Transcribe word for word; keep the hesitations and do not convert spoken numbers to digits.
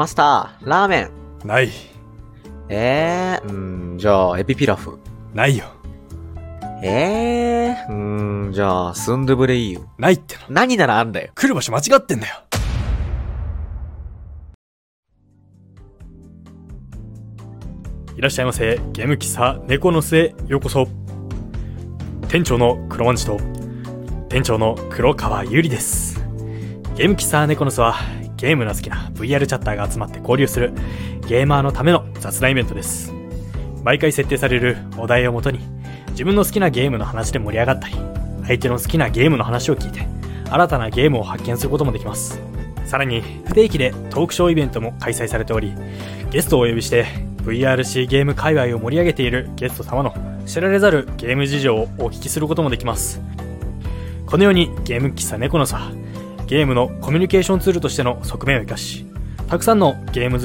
マスター、ラーメン。 ない。 えー、うーん、じゃあ、エビピラフ。 ないよ。 えー、うーん、じゃあ、スンドゥブレイユ。 ないっての。 何ならあんだよ。 来る場所間違ってんだよ。いらっしゃいませ。ゲーム喫茶猫の巣へようこそ。店長の黒まんじと店長の黒川ゆりです。ゲーム喫茶猫の巣はゲームの好きな ブイアール チャッターが集まって交流するゲーマーのための雑談イベントです。毎回設定されるお題をもとに自分の好きなゲームの話で盛り上がったり、相手の好きなゲームの話を聞いて新たなゲームを発見することもできます。さらに不定期でトークショーイベントも開催されており、ゲストをお呼びして ブイアールシー ゲーム界隈を盛り上げているゲスト様の知られざるゲーム事情をお聞きすることもできます。このようにゲーム喫茶猫の巣はゲームのコミュニケーションツールとしての側面を生かし、たくさんのゲーム